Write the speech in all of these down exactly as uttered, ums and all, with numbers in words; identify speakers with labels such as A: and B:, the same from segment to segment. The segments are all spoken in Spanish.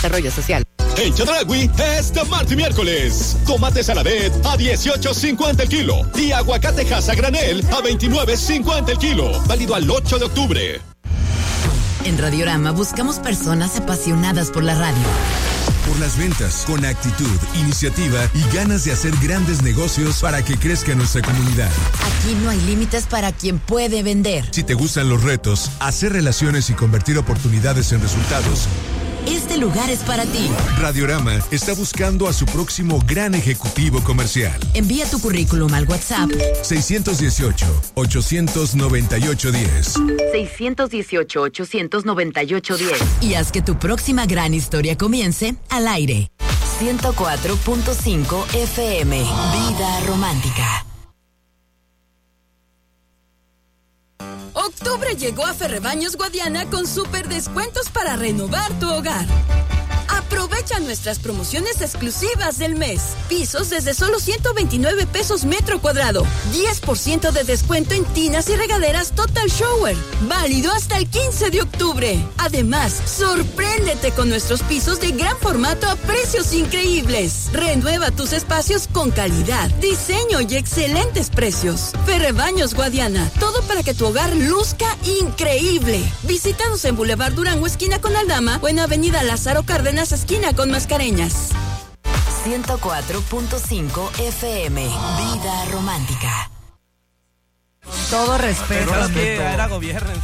A: Desarrollo Social.
B: En Chedraui, este martes y miércoles, tomate saladet a dieciocho cincuenta el kilo y aguacatejas a granel a veintinueve cincuenta el kilo. Válido al ocho de octubre.
C: En Radiorama buscamos personas apasionadas por la radio.
D: Por las ventas, con actitud, iniciativa y ganas de hacer grandes negocios para que crezca nuestra comunidad.
C: Aquí no hay límites para quien puede vender.
D: Si te gustan los retos, hacer relaciones y convertir oportunidades en resultados,
C: este lugar es para ti.
D: Radiorama está buscando a su próximo gran ejecutivo comercial.
C: Envía tu currículum al WhatsApp
D: seis uno ocho, ocho nueve ocho, uno cero.
C: seis uno ocho, ocho nueve ocho, uno cero. Y haz que tu próxima gran historia comience al aire. ciento cuatro punto cinco F M. Vida romántica.
E: Octubre llegó a Ferrebaños Guadiana con súper descuentos para renovar tu hogar. Aprovecha nuestras promociones exclusivas del mes. Pisos desde solo ciento veintinueve pesos metro cuadrado. diez por ciento de descuento en tinas y regaderas Total Shower. Válido hasta el quince de octubre. Además, sorpréndete con nuestros pisos de gran formato a precios increíbles. Renueva tus espacios con calidad, diseño y excelentes precios. Ferrebaños Guadiana. Todo para que tu hogar luzca increíble. Visítanos en Boulevard Durango, esquina con Aldama, o en Avenida Lázaro Cárdenas, esquina con Mascareñas.
C: ciento cuatro punto cinco F M. Vida romántica.
F: Con todo respeto.
G: Pero es que era gobiernense.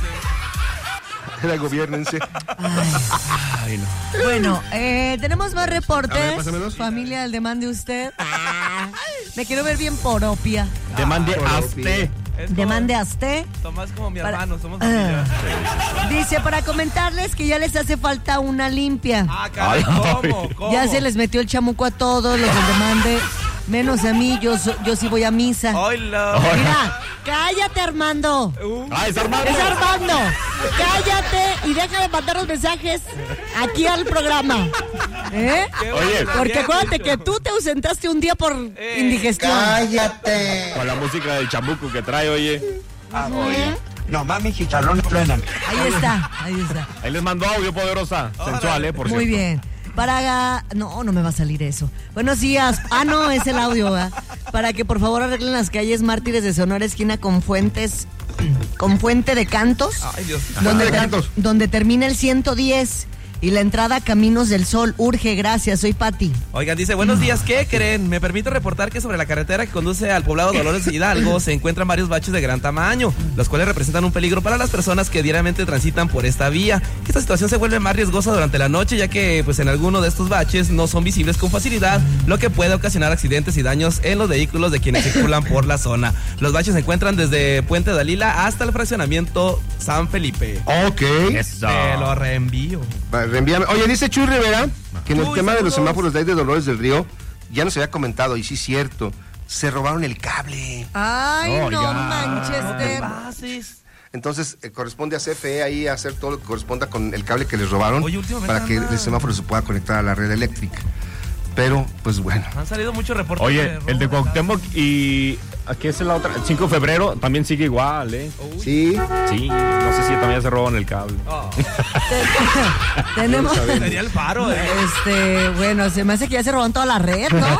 H: Era gobiernense.
F: Ay.
H: Ay, no.
F: Bueno, eh, tenemos más reportes.
H: A ver, pásamelos.
F: Familia, el demande usted. Ah, me quiero ver bien poropia.
G: Demande
F: ah,
G: a usted.
F: Demande a usted.
G: Tomás como mi
F: Para,
G: hermano, somos familia.
F: Uh, dice, para comentarles que ya les hace falta una limpia.
G: Ah, caray, ¿cómo? ¿Cómo?
F: Ya se les metió el chamuco a todos los del demande, menos a mí, yo, yo sí voy a misa.
G: Hola.
F: Mira, cállate, Armando.
G: Uh.
H: Ah, es Armando.
F: Es Armando. Cállate y deja de mandar los mensajes aquí al programa. ¿Eh?
H: Oye,
F: porque acuérdate que tú te ausentaste un día por eh, indigestión.
H: Cállate. Con la música del chamuco que trae, oye.
F: Ah, oye.
I: No, mami, chicharrón frenan.
F: Ahí está, ahí está.
H: Ahí les mandó audio, poderosa. Oh, sensual, ¿eh? Por
F: Muy
H: cierto.
F: bien. Para... No, no me va a salir eso. Buenos días. Ah, no, es el audio, ¿verdad? Para que por favor arreglen las calles Mártires de Sonora, esquina con Fuentes... Con Fuente de Cantos.
G: Ay, Dios.
F: Donde,
H: de
F: ter-
H: Cantos.
F: donde termina el ciento diez. Y la entrada a Caminos del Sol. Urge, gracias. Soy Pati.
G: Oigan, dice, buenos días, ¿qué creen? Me permito reportar que sobre la carretera que conduce al poblado Dolores Hidalgo se encuentran varios baches de gran tamaño, los cuales representan un peligro para las personas que diariamente transitan por esta vía. Esta situación se vuelve más riesgosa durante la noche, ya que pues en alguno de estos baches no son visibles con facilidad, lo que puede ocasionar accidentes y daños en los vehículos de quienes circulan por la zona. Los baches se encuentran desde Puente Dalila hasta el fraccionamiento San Felipe.
H: Ok.
G: Eso. Te lo reenvío.
H: Reenvíame. Oye, dice Chuy Rivera que en el
G: Uy,
H: tema de los
G: saludos.
H: semáforos de ahí de Dolores del Río ya nos había comentado, y sí es cierto, se robaron el cable.
F: Ay,
H: Oh,
F: no
H: ya.
F: Manchester.
G: Pases.
H: Entonces eh, corresponde a C F E ahí a hacer todo lo que corresponda con el cable que les robaron.
G: Oye, últimamente
H: para que
G: anda-
H: el semáforo se pueda conectar a la red eléctrica. Pero, pues bueno.
G: Han salido muchos reportes.
J: Oye, el de Cuauhtémoc y... Aquí es la otra, el cinco de febrero también sigue igual, ¿eh?
G: Uy.
H: Sí.
J: Sí, no sé si también se roban el cable.
G: Oh.
F: Tenemos...
G: Sería el paro, ¿eh?
F: Este, bueno, se me hace que ya se roban toda la red, ¿no?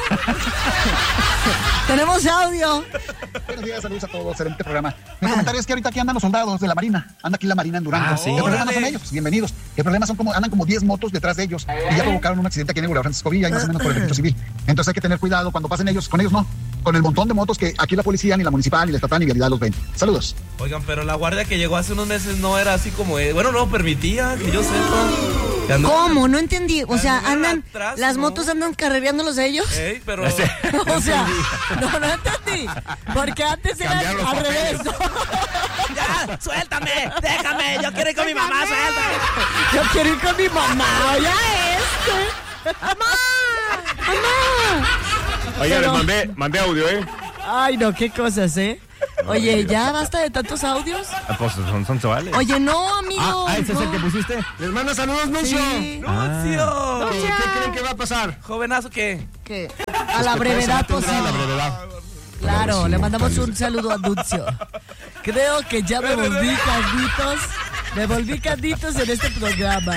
F: Tenemos audio.
I: Buenos días, saludos a todos, excelente programa. Mi comentario es que ahorita aquí andan los soldados de la Marina. Anda aquí la Marina en Durango.
G: Ah, sí.
I: El problema no
G: Órale.
I: son ellos, bienvenidos. El problema son como, andan como diez motos detrás de ellos. Y ya provocaron un accidente aquí en el Boulevard Francisco Villa, y más o menos por el registro civil. Entonces hay que tener cuidado cuando pasen ellos, con ellos no. Con el montón de motos que aquí la policía, ni la municipal, ni la estatal, ni vialidad los ven. Saludos.
G: Oigan, pero la guardia que llegó hace unos meses no era así como... eh, Bueno, no permitía, que yo sepa. Que andan-
F: ¿Cómo? No entendí. O sea,
G: Anduvieron
F: andan...
G: atrás,
F: ¿Las
G: ¿no?
F: motos andan carrereándolos a ellos?
G: Ey, pero...
F: O sea, no, no entendí. Porque antes era
H: Cambiaron los
F: al revés.
G: ¡Ya! ¡Suéltame! ¡Déjame! ¡Yo quiero ir con mi mamá! ¡Suéltame!
F: Yo quiero ir con mi mamá. Ya este. ¡Mamá! ¡Mamá!
J: Oye,
F: Pero-
J: les mandé, mandé audio, ¿eh?
F: Ay, no, qué cosas, ¿eh? Oye, ¿ya basta de tantos audios?
J: Ah, pues son, son chavales.
F: Oye, no, amigo.
J: Ah, ah, ¿ese es el que
F: no.
J: pusiste?
H: Les manda saludos, Nuncio.
F: Sí.
G: ¡Nuncio!
H: ¿Qué, ¿Qué creen que va a pasar?
G: ¿Jovenazo qué?
F: ¿Qué? A la brevedad posible.
H: La brevedad.
F: Claro, le mandamos un saludo a Nuncio. Creo que ya me volví canditos, me volví canditos en este programa.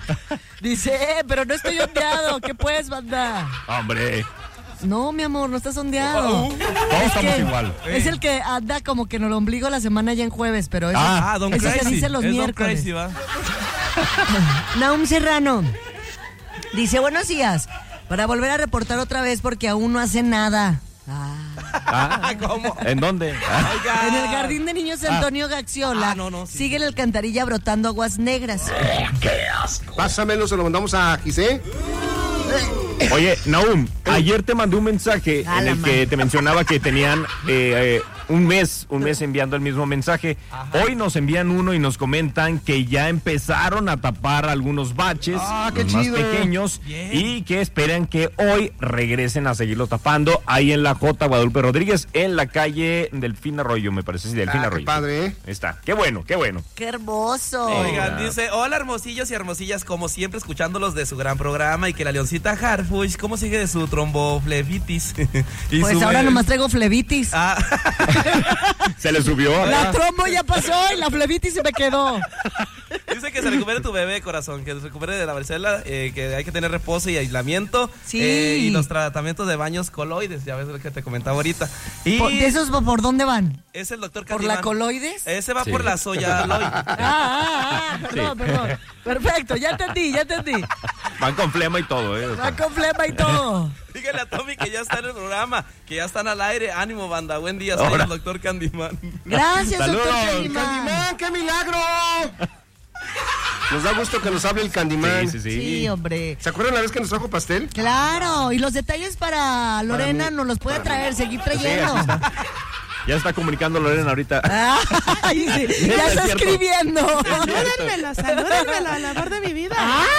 F: Dice, eh, pero no estoy ondeado. ¿Qué puedes, banda?
J: Hombre.
F: No, mi amor, no estás ondeado.
J: Uh, todos
F: es
J: estamos
F: que,
J: igual.
F: Es el que anda como que en el ombligo la semana ya en jueves, pero eso,
G: Ah, Don
F: eso
G: Crazy.
F: se dice los
G: es
F: miércoles.
G: Don Crazy, ¿va?
F: Naum Serrano dice, buenos días. Para volver a reportar otra vez porque aún no hace nada. Ah.
J: Ah,
G: ¿Cómo?
J: ¿En dónde? Ah.
F: En el jardín de niños de Antonio Gaxiola
G: Ah, no, no, sí.
F: sigue la alcantarilla brotando aguas negras.
H: Pásamelo, se lo mandamos a Gisé.
J: Oye, Naum, ayer te mandé un mensaje
F: A
J: en
F: la
J: el que
F: madre.
J: te mencionaba que tenían eh, eh, un mes, un mes enviando el mismo mensaje.
G: Ajá.
J: Hoy nos envían uno y nos comentan que ya empezaron a tapar algunos baches,
H: Ah, qué
J: los más
H: chido.
J: pequeños,
G: Bien.
J: y que esperan que hoy regresen a seguirlo tapando ahí en la J. Guadalupe Rodríguez, en la calle Delfín Arroyo, me parece, sí, Delfín
H: Ah, qué
J: Arroyo.
H: padre, ¿eh?
J: Ahí está, qué bueno, qué bueno.
F: ¡Qué hermoso!
G: Oigan, dice, hola hermosillos y hermosillas, como siempre escuchándolos de su gran programa y que la leoncita Harfush, ¿cómo sigue de su tromboflebitis? Y
F: Pues
G: su-
F: ahora nomás traigo flebitis.
G: Ah,
J: Se le subió.
F: La
J: ¿verdad?
F: trombo ya pasó y la flebitis se me quedó.
G: dice que se recupere tu bebé, corazón, que se recupere de la varicela, eh, que hay que tener reposo y aislamiento.
F: Sí.
G: eh, y los tratamientos de baños coloides, ya ves lo que te comentaba ahorita. Y
F: Por- ¿De esos por dónde van?
G: es el doctor
F: ¿Por
G: Candyman.
F: la coloides?
G: Ese va
J: Sí.
G: por la soya aloe.
F: Ah, ah, ah, perdón, perdón. Perfecto, ya entendí, ya entendí.
J: Van con flema y todo, ¿eh? O sea,
F: Va con flema y todo.
G: Dígale a Tommy que ya está en el programa, que ya están al aire. Ánimo, banda. Buen día, soy
J: Ahora.
G: el doctor Candyman.
F: Gracias,
J: Saludos,
F: doctor Candyman.
H: ¡Candyman, qué milagro! Nos da gusto que nos hable el Candyman.
J: sí, sí, sí.
F: Sí, hombre.
H: ¿Se acuerdan la vez que nos trajo pastel?
F: Claro, y los detalles para Lorena
H: Para mí,
F: nos los puede
H: para
F: traer, seguir
J: Sí,
F: trayendo.
J: aquí está. Ya está comunicando Lorena ahorita.
F: Ay, sí, ya
J: Es
F: está
J: cierto.
F: escribiendo.
A: Salúdenmelo, salúdenmelo, al amor de mi vida.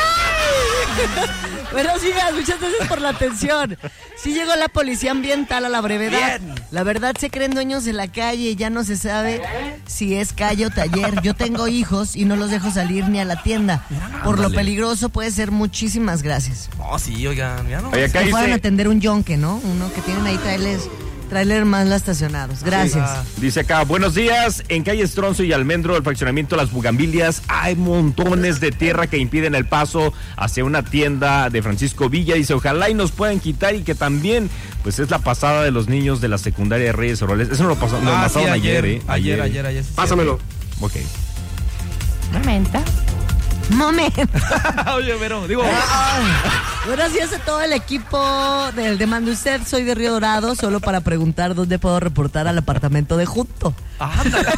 F: Bueno, sigas, muchas gracias por la atención. Sí llegó la policía ambiental a la brevedad.
G: Bien.
F: La verdad se creen dueños de la calle, ya no se sabe si es calle o taller. Yo tengo hijos y no los dejo salir ni a la tienda. Por lo
J: ándale.
F: peligroso puede ser muchísimas gracias.
G: No, sí, oigan, ya no.
J: Oye, acá
F: Que fueran a
J: dice,
F: atender un yonque, ¿no? Uno que tienen ahí trailers, trailer más estacionados. Gracias.
G: Ah,
J: dice acá, buenos días, en calle Estronzo y Almendro, el fraccionamiento Las Bugambilias, hay montones de tierra que impiden el paso hacia una tienda de Francisco Villa. Dice, ojalá y nos puedan quitar y que también, pues es la pasada de los niños de la secundaria de Reyes Oroles. Eso nos lo pasó, nos
G: ah,
J: pasaron
G: sí,
J: ayer,
G: ayer,
J: ¿eh?
G: ayer, ayer, ayer. sí,
H: Pásamelo.
J: Ok.
A: Momento.
F: Momento.
G: Oye, pero, digo,
F: Gracias a todo el equipo del Demande Usted. Soy de Río Dorado, solo para preguntar dónde puedo reportar al apartamento de junto.
G: ándale.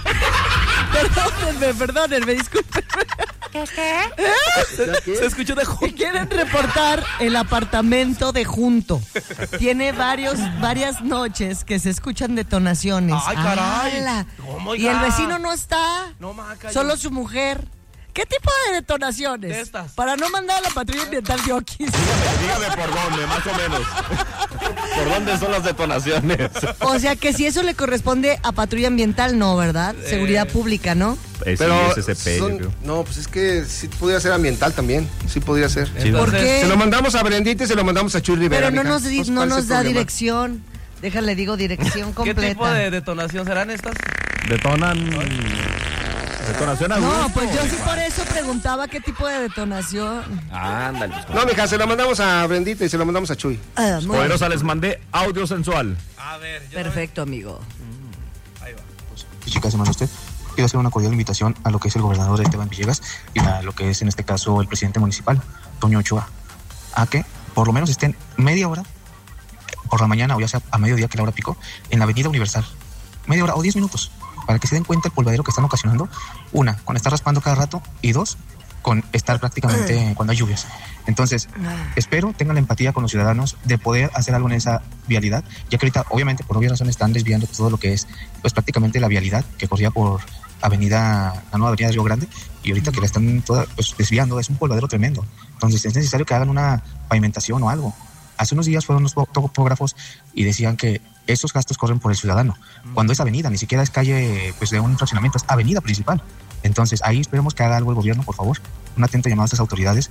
F: Perdónenme, perdónenme, disculpen.
A: ¿Qué, qué?
G: Se escuchó de
F: Si
G: junto.
F: quieren reportar el apartamento de junto, tiene varios, varias noches que se escuchan detonaciones.
G: Ay, caray.
F: ¡Hala!
G: ¿Cómo,
F: Y el
G: oiga?
F: vecino no está,
G: No, maca.
F: solo su mujer. ¿Qué tipo de detonaciones?
G: De estas.
F: Para no mandar a la patrulla ambiental de Oquis.
J: Dígame por dónde, más o menos. ¿Por dónde son las detonaciones?
F: O sea que si eso le corresponde a patrulla ambiental, no, ¿verdad? Seguridad pública, ¿no?
J: Eh, sí,
H: Pero
J: es S P, yo
H: son-
J: creo.
H: no, pues es que sí podría ser ambiental también. Sí podría ser.
G: Entonces,
F: ¿Por qué?
H: Se lo mandamos a Brendita y se lo mandamos a Chuy Rivera.
F: Pero no
H: mija.
F: nos, di-
H: Pues,
F: no
H: ¿cuál es
F: nos
H: el
F: da
H: problema?
F: dirección. Déjale, digo dirección
G: ¿Qué
F: completa.
G: tipo de detonación serán estas?
J: Detonan... Detonación a
F: No,
J: gusto.
F: pues yo sí por eso preguntaba qué tipo de detonación.
J: Ándale. pues,
H: No, mija, se lo mandamos a Brendita y se lo mandamos a Chuy.
F: Ah, muy bien.
J: Poderosa, les mandé audio sensual.
G: A ver, yo
F: Perfecto, amigo.
G: Ahí va.
K: Chicas, hermano, usted quiero hacer una cordial invitación a lo que es el gobernador Esteban Villegas y a lo que es en este caso el presidente municipal, Toño Ochoa, a que por lo menos estén media hora por la mañana o ya sea a mediodía, que la hora pico, en la avenida Universal, media hora o diez minutos, para que se den cuenta el polvadero que están ocasionando, una, con estar raspando cada rato, y dos, con estar prácticamente cuando hay lluvias. Entonces, espero tengan la empatía con los ciudadanos de poder hacer algo en esa vialidad, ya que ahorita, obviamente, por obvias razones, están desviando todo lo que es, pues prácticamente la vialidad que corría por avenida, la nueva avenida de Río Grande, y ahorita que la están toda, pues, desviando, es un polvadero tremendo. Entonces, es necesario que hagan una pavimentación o algo. Hace unos días fueron los topógrafos y decían que esos gastos corren por el ciudadano, cuando es avenida, ni siquiera es calle pues de un fraccionamiento, es avenida principal. Entonces ahí esperemos que haga algo el gobierno, por favor. Un atento llamado a estas autoridades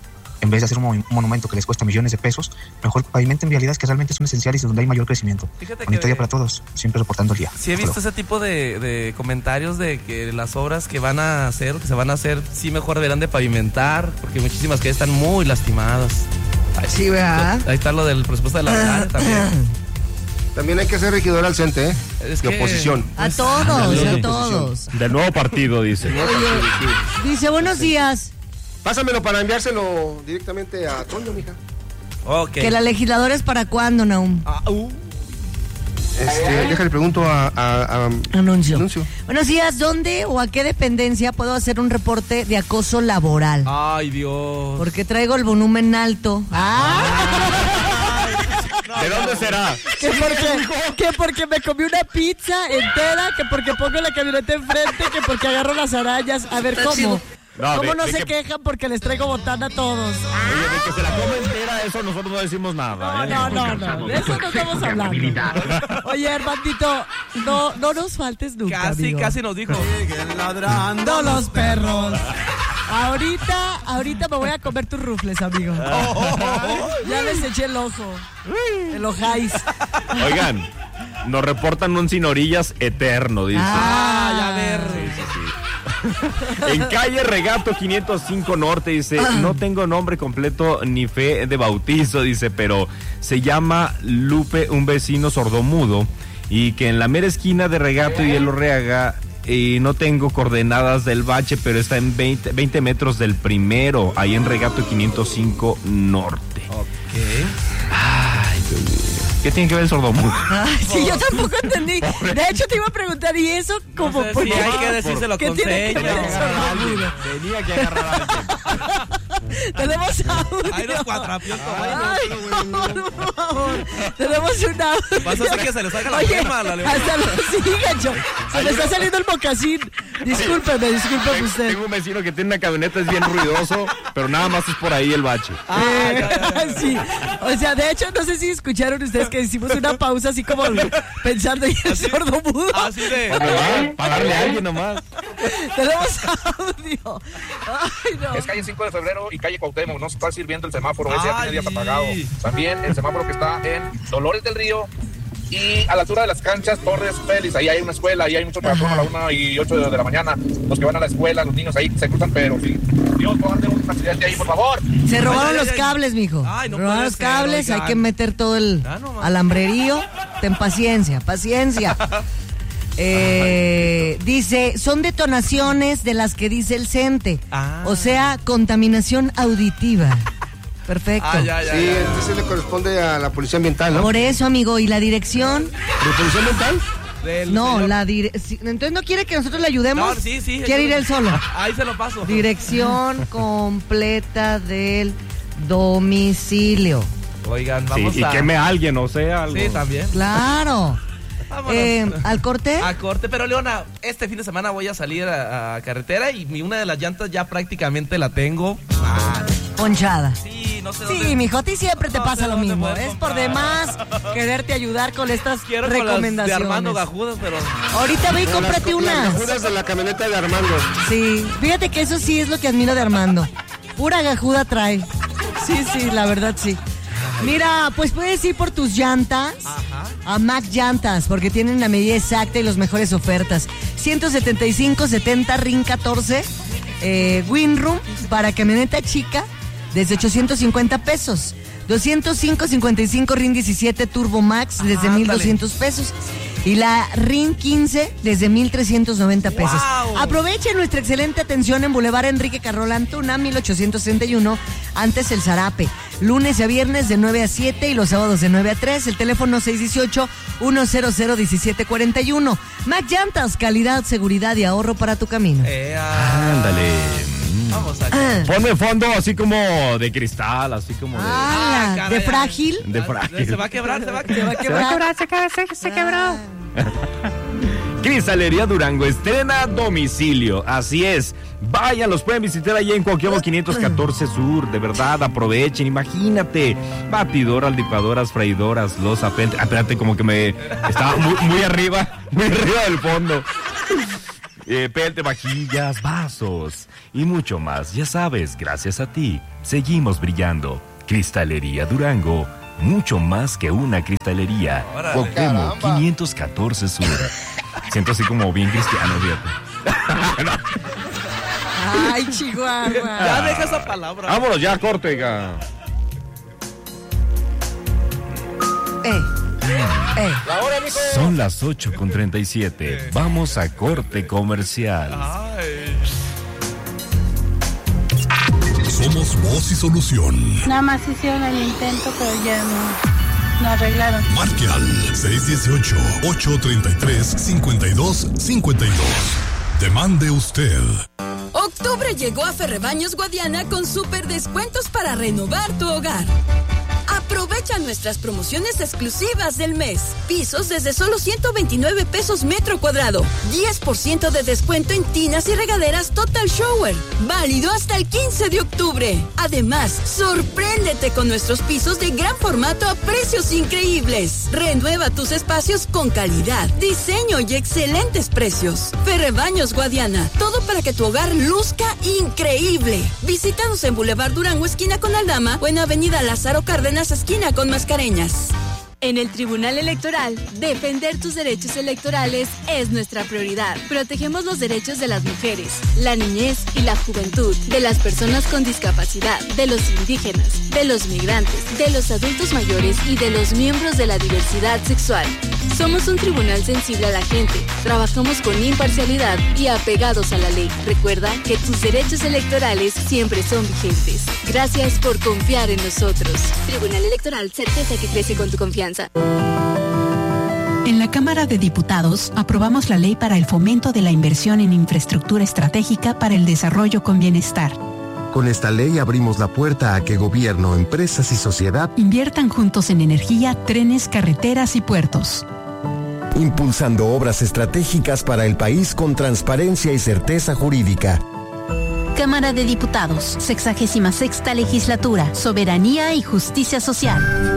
K: en vez de hacer un, mo- un monumento que les cuesta millones de pesos, mejor pavimenten vialidades que realmente son esenciales y donde hay mayor crecimiento.
G: Fíjate
K: Bonito
G: que-
K: día para todos, siempre reportando el día.
G: Sí he visto ese tipo de, de comentarios de que las obras que van a hacer, que se van a hacer, sí mejor deberán de pavimentar, porque muchísimas calles están muy lastimadas. Ahí,
F: sí, ¿verdad?
G: Ahí está lo del presupuesto de la verdad también.
H: También hay que ser regidor al CENTE, ¿eh?
G: Es
H: de
G: que-
H: oposición.
F: A todos, a todos.
J: Del nuevo partido, dice.
F: Oye, dice, buenos días.
H: Pásamelo para enviárselo directamente a Toño, mija.
G: Okay.
F: Que la legisladora es para cuándo, Naum.
G: Ah, uh.
H: Este, déjale pregunto a, a, a
F: Anuncio.
H: Anuncio.
F: Buenos días, ¿dónde o a qué dependencia puedo hacer un reporte de acoso laboral?
G: Ay, Dios.
F: Porque traigo el volumen alto.
J: ¿De dónde será?
F: Que porque, que porque me comí una pizza entera, que porque pongo la camioneta enfrente, que porque agarro las arañas. A ver, ¿cómo?
J: No,
F: ¿Cómo
J: de-
F: no
J: de
F: se
J: que-
F: quejan porque les traigo botana a todos?
J: Oye, de que se la come entera, eso nosotros no decimos nada. ¿eh?
F: No, no, no, de eso no estamos hablando. Oye, Armandito, no, no nos faltes nunca,
G: Casi,
F: amigo.
G: casi nos dijo.
F: Ladrando los perros. Ahorita, ahorita me voy a comer tus rufles, amigo. Ya les eché el ojo. El ojáis.
J: Oigan, nos reportan un sin orillas eterno, dice.
F: Ah,
G: a ver.
J: En calle Regato quinientos cinco Norte, dice, no tengo nombre completo ni fe de bautizo, dice, pero se llama Lupe, un vecino sordomudo, y que en la mera esquina de Regato y Elorreaga, y no tengo coordenadas del bache, pero está en veinte, veinte metros del primero, ahí en Regato quinientos cinco Norte.
G: Ok.
J: Ay, Dios mío. ¿Qué tiene que ver el sordomudo?
F: Ay, sí, yo tampoco entendí. De hecho, te iba a preguntar, ¿y eso como?
G: No sé
F: por
G: si
F: qué?
G: hay que decírselo
F: ¿Qué
G: con
F: tiene que ver el
G: señas.
F: sordomudo?
J: Tenía que agarrar a alguien.
F: Tenemos audio.
G: Ay, nos cuatrapió todo.
F: Ay, por favor. Tenemos un audio.
G: Vas a hacer que se le salga la
F: Oye,
G: flema, la Leona.
F: hasta lo sí, gacho. Se me está saliendo el mocasín. Discúlpeme, discúlpeme usted.
J: Tengo un vecino que tiene una camioneta, es bien ruidoso, pero nada más es por ahí el bache.
F: Eh, sí, o sea, de hecho, no sé si escucharon ustedes que hicimos una pausa así como pensando en el sordomudo.
G: Así de.
J: Para darle a alguien nomás.
F: Tenemos audio. Ay, no.
L: Es calle cinco de febrero y calle Cuauhtémoc, no se está sirviendo el semáforo, ese ya
G: Ay.
L: tiene días apagado. También el semáforo que está en Dolores del Río y a la altura de las canchas Torres Félix, ahí hay una escuela, ahí hay mucho trabajador a la una y ocho de la mañana, los que van a la escuela, los niños ahí se cruzan, pero sí, Dios, no ande un accidente ahí, por favor.
F: Se robaron
G: Ay, ay,
F: los
G: ay.
F: cables, mijo.
G: Ay, no
F: robaron
G: puede
F: los
G: ser,
F: cables, hay
G: oigan.
F: que meter todo el
G: Ah, no más.
F: alambrerío. Ten paciencia, paciencia. Eh, dice, son detonaciones de las que dice el CENTE.
G: Ah.
F: O sea, contaminación auditiva. Perfecto.
G: Ah, ya, ya,
H: Sí,
G: ya.
H: entonces le corresponde a la Policía Ambiental, ¿no?
F: Por eso, amigo, ¿y la dirección?
H: ¿De Policía Ambiental?
G: Del
F: No,
G: señor-
F: la dirección. Entonces, ¿no quiere que nosotros le ayudemos?
G: No, sí, sí.
F: Quiere ir él solo.
G: Ahí se lo paso.
F: Dirección completa del domicilio.
G: Oigan,
J: Sí,
G: vamos
J: y
G: a.
J: queme a alguien, o sea, algo.
G: Sí, también.
F: Claro.
G: Vámonos.
F: Eh, ¿Al corte?
G: A corte, pero Leona, este fin de semana voy a salir a, a carretera y mi- una de las llantas ya prácticamente la tengo. Ah,
F: Ponchada.
G: sí, no sé
F: Sí,
G: dónde.
F: mijo, a ti siempre te
G: No
F: pasa
G: sé
F: lo
G: dónde
F: mismo.
G: poder
F: Es por
G: comprar.
F: demás quererte ayudar con estas
G: Quiero con las de
F: recomendaciones.
G: Armando Gajudas, pero.
F: Ahorita ve y
H: Las-
F: cómprate
H: Las
F: unas.
H: gajudas de la camioneta de Armando.
F: Sí, fíjate que eso sí es lo que admiro de Armando. Pura gajuda trae. Sí, sí, la verdad sí. Mira, pues puedes ir por tus llantas a Mac Llantas, porque tienen la medida exacta y las mejores ofertas. ciento setenta y cinco setenta R I N catorce, eh, Winroom para camioneta chica desde ochocientos cincuenta pesos. doscientos cinco cincuenta y cinco R I N diecisiete Turbo Max desde
G: Ándale.
F: mil doscientos pesos. Y la R I N quince desde mil trescientos noventa pesos.
G: ¡Wow!
F: Aprovechen nuestra excelente atención en Boulevard Enrique Carroll Antuna, mil ochocientos sesenta y uno, antes el Zarape. Lunes a viernes de nueve a siete y los sábados de nueve a tres. El teléfono seis uno ocho, uno cero cero, uno siete cuatro uno. Mac Llantas, calidad, seguridad y ahorro para tu camino.
G: Eh, ah,
J: Ándale.
G: Vamos a.
J: Ponme fondo así como de cristal, así como de,
F: Ah,
G: caray,
F: de frágil.
J: de frágil.
G: Se va a quebrar, se va a
F: Se va a
G: quebrar.
F: quebrar.
A: Se, se quebró.
J: Cristalería Durango estrena domicilio, así es. Vayan, los pueden visitar allá en Cuauhtémoc quinientos catorce Sur. De verdad, aprovechen, imagínate. Batidoras, licuadoras, freidoras, loza, pente. Ah, espérate, como que me estaba muy, muy arriba, muy arriba del fondo. eh, pelte, vajillas, vasos y mucho más. Ya sabes, gracias a ti, seguimos brillando. Cristalería Durango, mucho más que una cristalería. Cuauhtémoc quinientos catorce Sur. Siento así como bien cristiano, fíjate. No.
F: Ay, Chihuahua.
G: Ya deja esa palabra.
J: Vámonos ya, corte, ya.
F: Eh. Eh.
J: Son las ocho con treinta y siete. Vamos a corte comercial.
D: Somos voz y solución.
A: Nada más hicieron el intento, pero ya no, no arreglaron.
D: Marque al seis uno ocho, ocho tres tres, cinco dos cinco dos. Demande usted.
E: Octubre llegó a Ferrebaños Guadiana con super descuentos para renovar tu hogar. Aprovecha nuestras promociones exclusivas del mes. Pisos desde solo ciento veintinueve pesos metro cuadrado. diez por ciento de descuento en tinas y regaderas Total Shower. Válido hasta el quince de octubre. Además, sorpréndete con nuestros pisos de gran formato a precios increíbles. Renueva tus espacios con calidad, diseño y excelentes precios. Ferrebaños Guadiana. Todo para que tu hogar luzca increíble. Visítanos en Boulevard Durango, esquina con Aldama, o en Avenida Lázaro Cárdenas, esquina con Mascareñas.
M: En el Tribunal Electoral, defender tus derechos electorales es nuestra prioridad. Protegemos los derechos de las mujeres, la niñez y la juventud, de las personas con discapacidad, de los indígenas, de los migrantes, de los adultos mayores y de los miembros de la diversidad sexual. Somos un tribunal sensible a la gente, trabajamos con imparcialidad y apegados a la ley. Recuerda que tus derechos electorales siempre son vigentes. Gracias por confiar en nosotros. Tribunal Electoral, certeza que crece con tu confianza.
N: En la Cámara de Diputados aprobamos la ley para el fomento de la inversión en infraestructura estratégica para el desarrollo con bienestar.
O: Con esta ley abrimos la puerta a que gobierno, empresas y sociedad
N: inviertan juntos en energía, trenes, carreteras y puertos.
O: Impulsando obras estratégicas para el país con transparencia y certeza jurídica.
P: Cámara de Diputados, sexagésima sexta legislatura, soberanía y justicia social.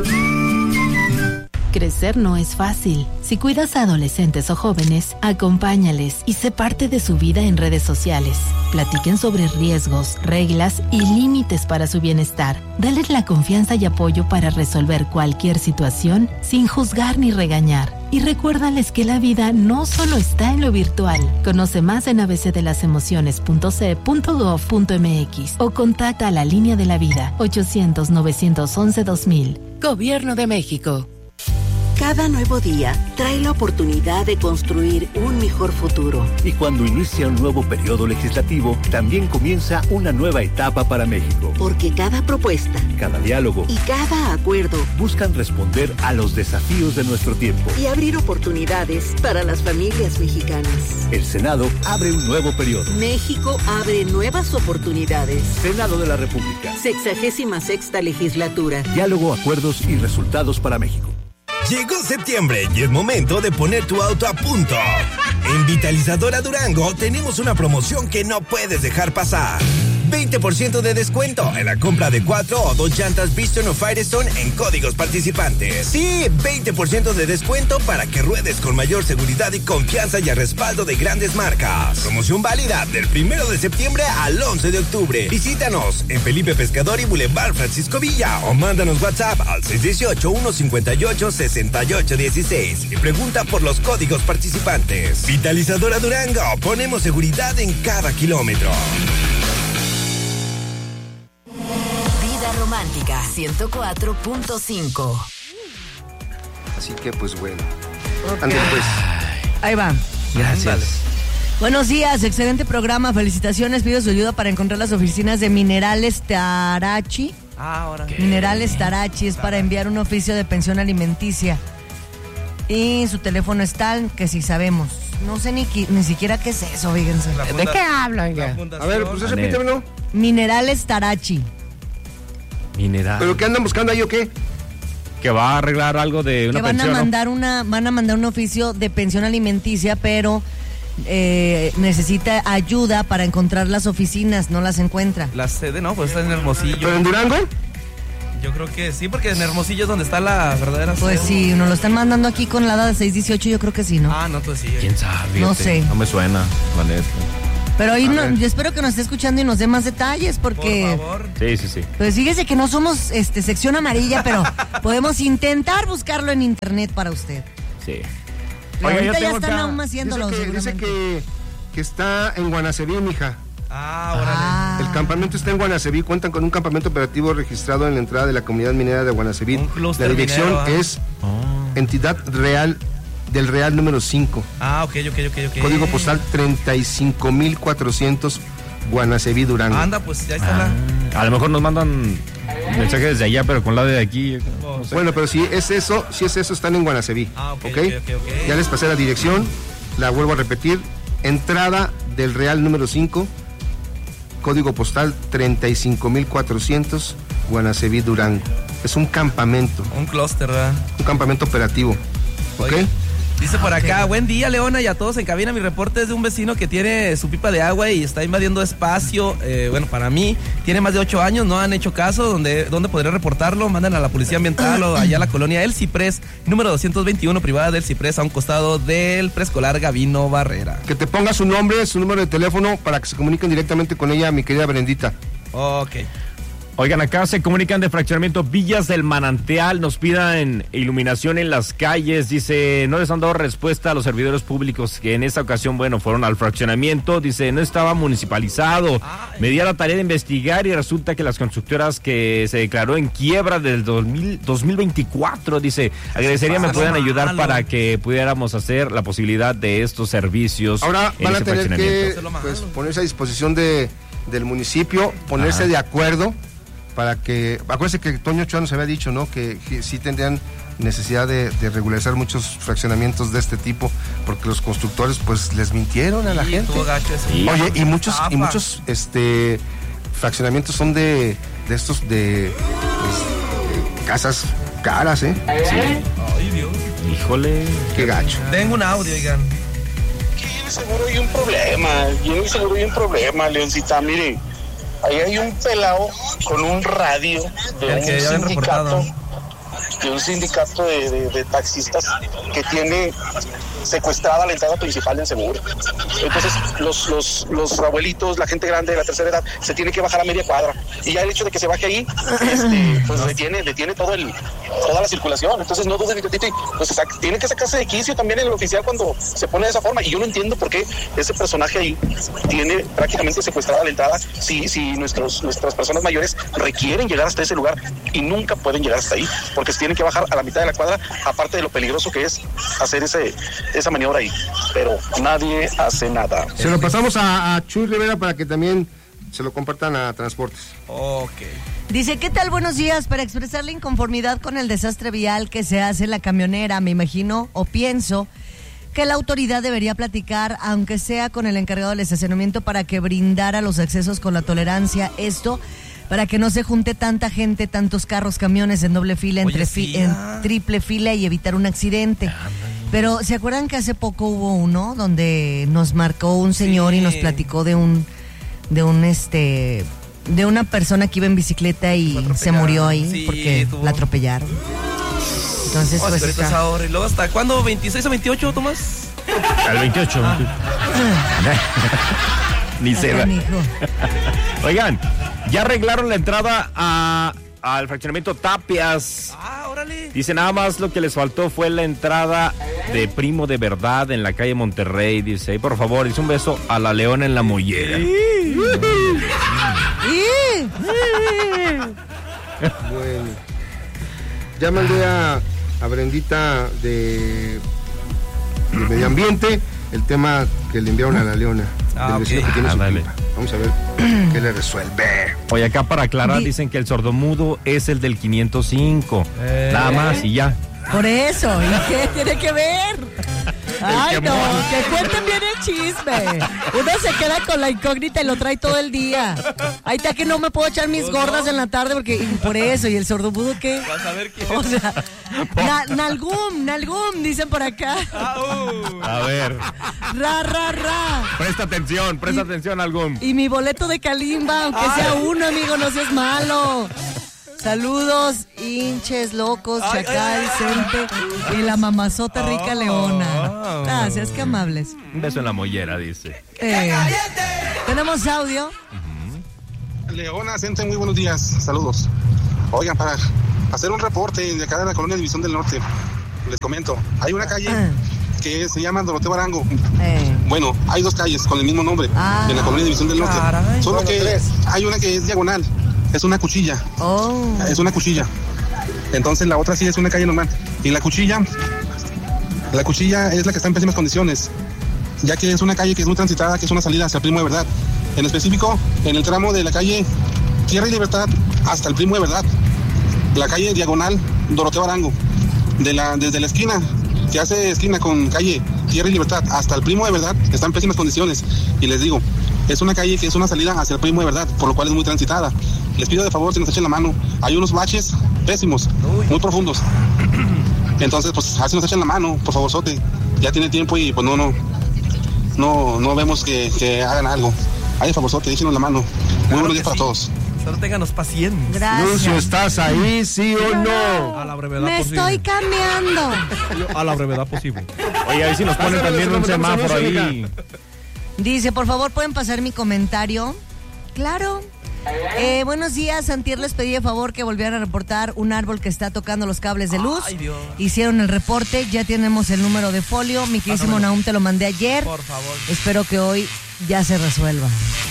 Q: Crecer no es fácil. Si cuidas a adolescentes o jóvenes, acompáñales y sé parte de su vida en redes sociales. Platiquen sobre riesgos, reglas y límites para su bienestar. Dales la confianza y apoyo para resolver cualquier situación sin juzgar ni regañar. Y recuérdales que la vida no solo está en lo virtual. Conoce más en a b c de las emociones punto c e punto gov punto m x o contacta a la línea de la vida ochocientos, novecientos once, dos mil. Gobierno de México.
R: Cada nuevo día trae la oportunidad de construir un mejor futuro.
S: Y cuando inicia un nuevo periodo legislativo, también comienza una nueva etapa para México.
R: Porque cada propuesta,
S: cada diálogo
R: y cada acuerdo
S: buscan responder a los desafíos de nuestro tiempo
R: y abrir oportunidades para las familias mexicanas.
S: El Senado abre un nuevo periodo.
R: México abre nuevas oportunidades.
S: Senado de la República.
R: Sexagésima sexta legislatura.
S: Diálogo, acuerdos y resultados para México.
T: Llegó septiembre y es momento de poner tu auto a punto. En Vitalizadora Durango tenemos una promoción que no puedes dejar pasar. veinte por ciento de descuento en la compra de cuatro o dos llantas Bridgestone o Firestone en códigos participantes. Sí, veinte por ciento de descuento para que ruedes con mayor seguridad y confianza y a respaldo de grandes marcas. Promoción válida del primero de septiembre al once de octubre. Visítanos en Felipe Pescador y Boulevard Francisco Villa o mándanos WhatsApp al seis uno ocho, uno cinco ocho, seis ocho uno seis y pregunta por los códigos participantes. Vitalizadora Durango, ponemos seguridad en cada kilómetro.
C: Romántica ciento cuatro punto cinco.
H: Así que pues bueno.
F: Okay.
H: Ande, pues.
F: Ahí va.
G: Gracias.
F: Buenos días, excelente programa, felicitaciones, pido su ayuda para encontrar las oficinas de Minerales Tarachi.
G: Ah, ahora.
F: Minerales Tarachi es para enviar un oficio de pensión alimenticia. Y su teléfono es tal que si sabemos. No sé ni, ni siquiera qué es eso, fíjense.
A: Funda, ¿de qué hablan ya?
H: A ver, pues repítemelo.
F: Minerales Tarachi.
J: Mineral.
H: ¿Pero qué andan buscando ahí o qué?
J: Que va a arreglar algo de una
F: que van
J: pensión,
F: a mandar ¿no? una van a mandar un oficio de pensión alimenticia, pero eh, necesita ayuda para encontrar las oficinas, no las encuentra.
G: La sede no, pues está en Hermosillo.
H: ¿Pero en Durango?
G: Yo creo que sí, porque en Hermosillo es donde está la verdadera
F: Pues
G: sede.
F: sí, nos lo están mandando aquí con la edad de seis dieciocho, yo creo que sí, ¿no?
G: Ah, no, pues sí.
J: ¿Quién sabe?
F: No
J: Fíjate,
F: sé.
J: No me suena, la neta.
F: Pero ahí no, yo espero que nos esté escuchando y nos dé más detalles, porque...
G: Por favor.
J: Sí, sí, sí.
F: Pues fíjese que no somos este sección amarilla, pero podemos intentar buscarlo en internet para usted.
J: Sí.
F: Pero
H: Oiga,
F: ahorita
H: yo
F: ya
H: tengo
F: están
H: acá-
F: aún haciéndolo,
H: Dice que, dice
F: seguramente.
H: que, que está en Guanaceví, mija.
G: Ah, órale.
H: El campamento está en Guanaceví, cuentan con un campamento operativo registrado en la entrada de la comunidad minera de Guanaceví.
G: clúster
H: La dirección
G: minero, ¿ah?
H: es entidad real del Real número cinco.
G: Ah, ok, ok, ok, ok.
H: Código postal treinta y cinco mil cuatrocientos Guanaceví, Durango.
G: Anda, pues ya está la...
J: A lo mejor nos mandan mensajes desde allá, pero con la de aquí. No sé.
H: Bueno, pero si es eso, si es eso, están en Guanaceví.
G: Ah, ok,
H: ¿ok?
G: ok, ok, ok.
H: Ya les pasé la dirección, la vuelvo a repetir. Entrada del Real número cinco, código postal treinta y cinco mil cuatrocientos, Guanaceví, Durango. Es un campamento.
G: Un clúster, ¿verdad?
H: Un campamento operativo. ¿Ok?
G: Oye, dice por acá, buen día, Leona, y a todos en cabina. Mi reporte es de un vecino que tiene su pipa de agua y está invadiendo espacio. Eh, bueno, para mí, tiene más de ocho años, no han hecho caso. ¿Dónde, dónde podré reportarlo? Mandan a la Policía Ambiental o allá a la colonia El Ciprés, número doscientos veintiuno, privada del Ciprés, a un costado del preescolar Gavino Barrera.
H: Que te ponga su nombre, su número de teléfono para que se comuniquen directamente con ella, mi querida Brendita.
G: Ok.
J: Oigan, acá se comunican de fraccionamiento Villas del Manantial, nos pidan iluminación en las calles, dice, no les han dado respuesta a los servidores públicos que en esta ocasión, bueno, fueron al fraccionamiento, dice, no estaba municipalizado, me di a la tarea de investigar y resulta que las constructoras que se declaró en quiebra del dos mil, dos mil veinticuatro, dice, agradecería me puedan ayudar para que pudiéramos hacer la posibilidad de estos servicios.
H: Ahora
J: en
H: van a
J: ese
H: tener que
J: fraccionamiento.
H: pues, ponerse a disposición de, del municipio, ponerse
J: Ajá.
H: de acuerdo para que, acuérdense que Toño Ochoa nos había dicho, ¿no? Que, que sí tendrían necesidad de, de regularizar muchos fraccionamientos de este tipo, porque los constructores pues les mintieron a la
G: Sí,
H: gente.
G: estuvo gacho eso.
H: Oye, y muchos, y
G: Estafa.
H: muchos este fraccionamientos son de, de estos de, pues, de casas caras, ¿eh?
J: Sí.
G: Ay, Dios.
J: Híjole.
H: Qué gacho.
G: Tengo un audio, oigan.
U: Seguro hay un problema, bien seguro hay un problema, Leoncita, mire, ahí hay un pelado con un radio de
G: El
U: un
G: que ya habían reportado.
U: sindicato, de un sindicato de, de, de taxistas que tiene secuestrada la entrada principal en Seguro. Entonces los, los, los abuelitos, la gente grande de la tercera edad, se tiene que bajar a media cuadra. Y ya el hecho de que se baje ahí, este, pues detiene, detiene todo el, toda la circulación. Entonces no duden, pues sac- tiene que sacarse de quicio también el oficial cuando se pone de esa forma. Y yo no entiendo por qué ese personaje ahí tiene prácticamente secuestrada la entrada si, si nuestros, nuestras personas mayores requieren llegar hasta ese lugar y nunca pueden llegar hasta ahí, porque se tienen que bajar a la mitad de la cuadra, aparte de lo peligroso que es hacer ese esa maniobra ahí, pero nadie hace nada.
H: Se lo pasamos a, a Chuy Rivera para que también se lo compartan a Transportes.
G: Ok.
F: Dice, ¿qué tal? Buenos días. Para expresar la inconformidad con el desastre vial que se hace en la camionera, me imagino o pienso que la autoridad debería platicar, aunque sea con el encargado del estacionamiento, para que brindara los accesos con la tolerancia. Esto para que no se junte tanta gente, tantos carros, camiones en doble fila,
G: Oye,
F: entre
G: sí,
F: fi- en
G: ah.
F: triple fila y evitar un accidente. Pero ¿se acuerdan que hace poco hubo uno donde nos marcó un señor
G: Sí.
F: y nos platicó de un de un este de una persona que iba en bicicleta y se murió ahí
G: Sí,
F: porque
G: tuvo-
F: la atropellaron? Entonces,
G: Oh,
F: pues
G: ahorita es
F: está-
G: ahora. Y luego, ¿hasta cuándo? ¿veintiséis o veintiocho, Tomás?
J: Al veintiocho. Ni se va. Oigan, ya arreglaron la entrada a, al fraccionamiento Tapias.
G: Ah, órale.
J: Dice, nada más lo que les faltó fue la entrada de Primo de Verdad en la calle Monterrey. Dice, "Ay, por favor, dice un beso a la Leona en la mollera."
H: Bueno, ya mandé a, a Brendita de, de Medio Ambiente el tema que le enviaron a la Leona.
J: Ah,
H: del vecino
J: ok.
H: que tiene
J: Ah,
H: su
J: dale.
H: pipa. Vamos a ver qué le resuelve.
J: Oye, acá para aclarar,
F: Di-
J: dicen que el sordomudo es el del quinientos cinco.
G: Eh.
J: Nada más y ya.
F: Por eso, ¿y qué tiene que ver? Ay,
J: que
F: no,
J: mola.
F: que cuenten bien el chisme. Uno se queda con la incógnita y lo trae todo el día. Ahí está que no me puedo echar mis gordas en la tarde porque y por eso. ¿Y el sordomudo qué?
G: Vas a ver quién.
F: O sea, na- nalgum, nalgum, dicen por acá.
J: A ver,
F: Ra, ra, ra.
J: presta atención, presta atención algún.
F: Y mi boleto de Kalimba, aunque sea uno, amigo, no seas malo. Saludos, hinches, locos, chacal, Cente y la mamazota rica
G: Oh.
F: leona. Gracias, qué amables.
J: Un beso en la mollera, dice.
F: Eh, ¿Tenemos audio?
U: Leona, Cente, muy buenos días. Saludos. Oigan, para hacer un reporte de acá de la colonia División del Norte, les comento, hay una calle que se llama Doroteo Arango.
F: Eh.
U: Bueno, hay dos calles con el mismo nombre
F: Ah.
U: en la colonia División del Norte.
F: Caray.
U: Solo
F: Bueno,
U: que
F: tres.
U: hay una que es diagonal, es una cuchilla.
F: Oh.
U: Es una cuchilla. Entonces la otra sí es una calle normal. Y la cuchilla, la cuchilla es la que está en pésimas condiciones, ya que es una calle que es muy transitada, que es una salida hacia el Primo de Verdad. En específico, en el tramo de la calle Tierra y Libertad hasta el Primo de Verdad. La calle diagonal Doroteo Arango. De la, desde la esquina, que hace esquina con calle Tierra y Libertad hasta el Primo de Verdad, está en pésimas condiciones. Y les digo, es una calle que es una salida hacia el Primo de Verdad, por lo cual es muy transitada. Les pido de favor si nos echen la mano. Hay unos baches pésimos, muy profundos. Entonces, pues, así nos echen la mano, por favor, sote. Ya tiene tiempo y pues no, no, no, no vemos que, que hagan algo. Ay, de favor, sote, échenos la mano. Muy buenos días para todos.
G: Solo ténganos paciencia.
F: Gracias.
H: Lucio, ¿estás ahí, sí o no?
G: A la brevedad
F: Me
G: posible.
F: estoy cambiando.
G: A la brevedad posible.
J: Oye, a ver si nos ponen también un semáforo ahí.
F: Dice, por favor, ¿pueden pasar mi comentario? Claro. Eh, buenos días, Antier les pedí de favor que volvieran a reportar un árbol que está tocando los cables de luz.
G: Ay, Dios.
F: Hicieron el reporte, ya tenemos el número de folio. Mi queridísimo
G: Pásamelo.
F: Nahum te lo mandé ayer.
G: Por favor.
F: Espero que hoy ya se resuelva.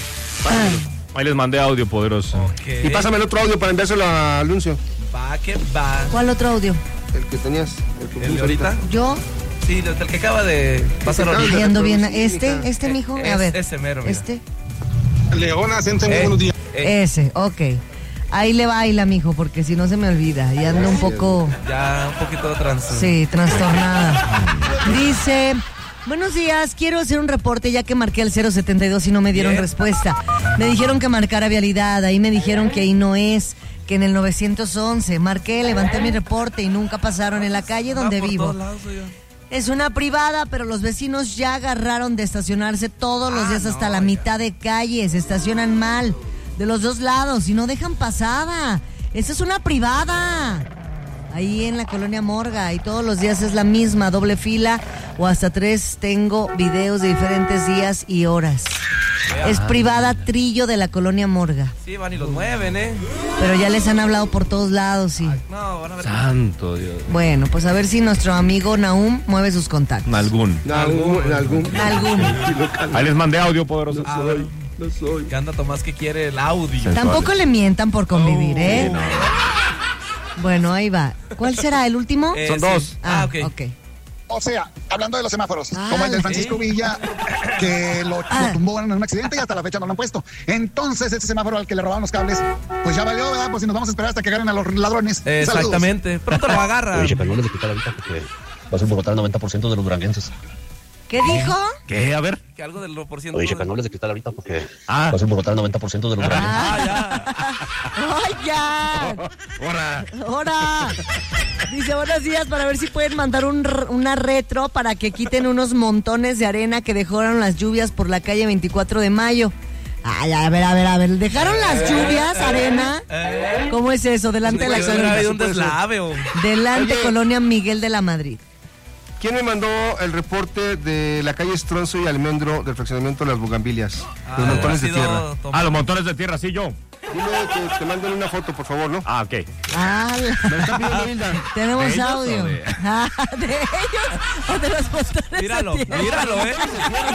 J: Ahí les mandé audio poderoso.
H: Y pásame el otro audio para enviárselo a Anuncio.
G: Va, que va.
F: ¿Cuál otro audio?
H: El que tenías. El, que
G: ¿El de ahorita?
F: ¿Yo?
G: Sí, desde el que acaba de pasar
H: acaba de-
G: ahorita.
F: Ahí ando bien. ¿Este? ¿Este, mijo?
G: Es-
F: A ver.
G: ese mero, mira.
F: ¿Este?
U: Leona, Cente, muy
G: Eh.
U: buenos días.
F: Ese, ok. Ahí le baila, mijo, porque si no se me olvida. Y ando un poco...
G: Ya un poquito trans.
F: Sí, trastornada. Dice, buenos días, quiero hacer un reporte ya que marqué el cero setenta y dos y no me dieron
G: Bien.
F: respuesta. Me dijeron que marcara vialidad, ahí me dijeron que ahí no es, que en el novecientos once. Marqué, levanté mi reporte y nunca pasaron en la calle donde
G: Ah, por
F: vivo.
G: todos lados, oiga.
F: Es una privada, pero los vecinos ya agarraron de estacionarse todos los
G: Ah,
F: días hasta
G: no,
F: la
G: oiga.
F: mitad de calle. Se estacionan mal de los dos lados y no dejan pasada. Esta es una privada. Ahí en la colonia Morga y todos los días es la misma, doble fila o hasta tres. Tengo videos de diferentes días y horas. Es privada Trillo de la colonia Morga.
G: Sí, van y los mueven, ¿eh?
F: Pero ya les han hablado por todos lados y...
G: No, van a ver.
J: Santo Dios.
F: Bueno, pues a ver si nuestro amigo Nahum mueve sus contactos.
J: Algún.
H: Algún, algún.
F: Algún.
J: Ahí les mandé audio poderoso.
G: A ver.
H: No soy.
G: Que anda Tomás que quiere el audio.
F: Tampoco le mientan por convivir, ¿eh?
J: No.
F: Bueno, ahí va. ¿Cuál será el último?
G: Eh,
J: Son
G: sí.
J: dos.
G: Ah, ok.
F: ok.
I: O sea, hablando de los semáforos,
F: Ah,
I: como el del Francisco
G: sí.
I: Villa, que lo, lo
F: Ah.
I: tumbó en un accidente y hasta la fecha no lo han puesto. Entonces, ese semáforo al que le robaron los cables, pues ya valió, ¿verdad? Pues si nos vamos a esperar hasta que agarren a los ladrones. Saludos.
G: Exactamente. Pronto lo agarran.
B: Oye, pero no les desquitar ahorita porque vas a involucrar al noventa por ciento de los duranguenses.
F: ¿Qué dijo?
J: ¿Qué? A ver.
G: Que algo del por ciento.
B: Oye, pero no les desquitar ahorita porque
J: Ah.
B: vas a involucrar al noventa por ciento de los duranguenses.
G: Ah, ya.
F: ¡Ay, ya!
J: Ahora.
F: ¡Hora! Dice, buenos días, para ver si pueden mandar un, r- una retro para que quiten unos montones de arena que dejaron las lluvias por la calle veinticuatro de mayo. Ay, a ver, a ver, a ver, ¿dejaron las lluvias, arena?
G: Eh.
F: ¿Cómo es eso? Delante de la
G: Puede haber habido un
F: colonia.
G: deslave o...
F: Delante
H: Oye.
F: colonia Miguel de la Madrid.
H: ¿Quién me mandó el reporte de la calle Estronzo y Almendro del fraccionamiento de las Bugambilias?
G: Ah,
H: los montones de
G: ha sido
H: tierra.
G: Tomás.
J: Ah, los montones de tierra, sí, yo.
H: Dime que te manden una foto, por favor, ¿no?
J: Ah, ok.
F: Ah, la-
H: Me la está pidiendo Hilda.
F: tenemos
J: ¿De ellos
F: audio.
J: o de-
F: Ah, de ellos o de los montones
G: Míralo,
F: de tierra.
G: míralo, ¿eh?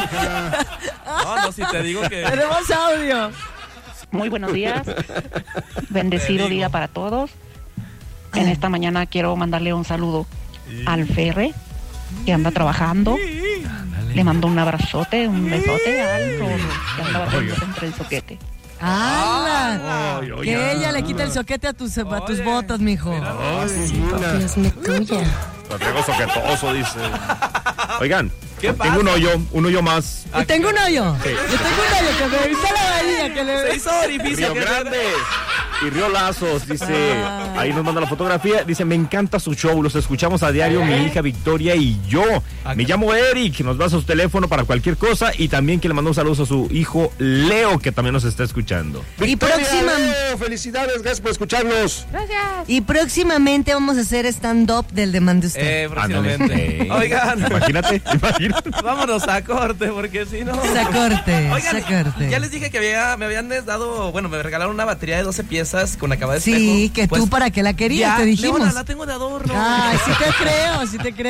G: No, no, si te digo que...
F: Tenemos audio.
V: Muy buenos días, bendecido
G: Te digo.
V: día para todos. En esta mañana quiero mandarle un saludo al Ferre, que anda trabajando. Le mando un abrazote, un besote al Rorro, que anda barriéndose entre el soquete.
F: ¡Hala!
J: Ay, oye.
F: Que ella le quita el soquete a tus, a tus
G: Oye,
F: botas, mijo.
J: Ay,
P: Dios me tuya.
J: lo traigo soquetoso, dice. Oigan,
G: ¿Qué pasa?
J: tengo un hoyo, un hoyo más.
F: Yo tengo un hoyo.
J: Sí.
F: Yo tengo un hoyo que me viste la bahía. Que
G: Se
F: le...
G: hizo orificio.
J: Río
G: que-
J: Grande. Y Río Lazos dice, ahí nos manda la fotografía, dice, me encanta su show, los escuchamos a diario, mi hija Victoria y yo. Me llamo Eric, nos da su teléfono para cualquier cosa y también que le mandó un saludo a su hijo Leo, que también nos está escuchando.
F: Y próxima...
H: Leo, felicidades, gracias por escucharnos.
F: Gracias. Y próximamente vamos a hacer stand-up del demande usted.
G: Eh, próximamente.
J: Eh.
G: Oigan.
J: Imagínate, imagínate.
G: Vámonos a corte, porque si no...
F: A corte,
G: Oigan,
F: a corte.
G: ya les dije que había, me habían dado, bueno, me regalaron una batería de doce piezas con acabado de espejo.
F: Sí, que
G: pues,
F: tú para qué la querías,
G: ya,
F: te dijimos.
G: Leona, la tengo de adorno.
F: Ay, sí te creo, sí te creo.